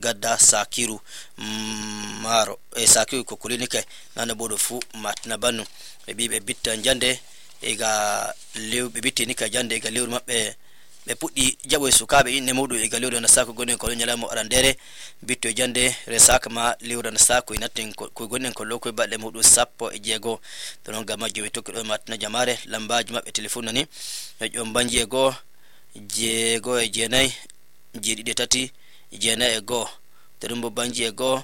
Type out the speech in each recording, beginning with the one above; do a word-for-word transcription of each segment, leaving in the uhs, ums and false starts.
gadda sakiru maro e sakiru ko kulinike nana bodo fu matna banu e bi be bitta jande e ga lew be bitti ni ka jande e ga lewru mabbe be puddi jabo e sukabe inne mudu e ga lewru na sako gonen ko nyala mo arandere bitto jande resaka ma lewru na sako inatin ko gonen ko loko balde mudu sappo e jego to non ga majjo be tokko matna jamare lambaji mabbe telephone ni e jom banje go jego e jenay jedide tati jenay e go to dum banje e go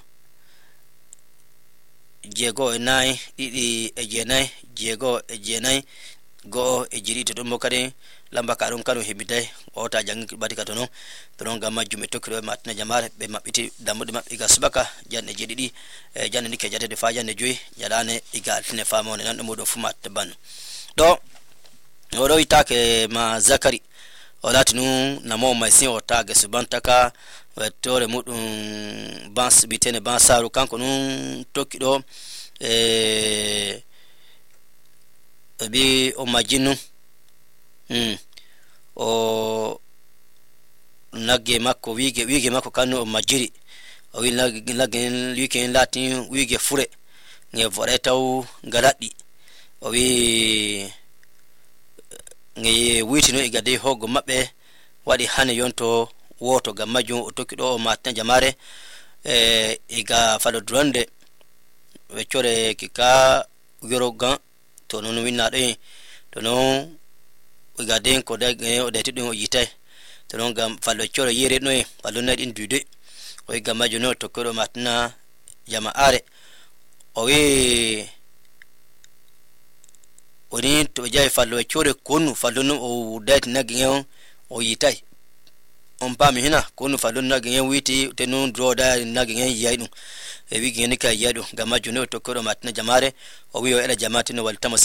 jego e nay didi e jenay jego e jenay go e jiri to dum kadi lamba ka don kanu hebidai o ta jang badika to non to non ga majjum e tokkiro matna jamare be mabbiti damude mabbe ga subaka janne jedidi e janne ni ke jade de fa janne joyi jadane iga tine famone nan dum do fumat ban do o do itake ma zakari o latinu namo mai sin o ta ga subantaka tore mudum bans bitene bansaru kanko nun tokkido e bi o majinu mm o nagge makko wige wige makko kanu o majiri o wi nagge nagge wike latin wige fure nge vore taw galaddi o wi nge witino e gade hogo mabbe wadi hane yonto woto ga majum o tokkido o matna jamare e iga falo dronde we chore kika yorogan to non winna de to non iga den ko da o da tidin o yitai to non gam falo chore yere no e falo na din dude o iga majum no tokkido matna jamaare o we oni to jay falo chore konu falo no o da tin nagin o yitai on pami hina konu falo nagin witi tenu droda nagin yaidu e wi gene ka yadu gama juno tokkido matna jamaare o wi o ela jamaati no waltama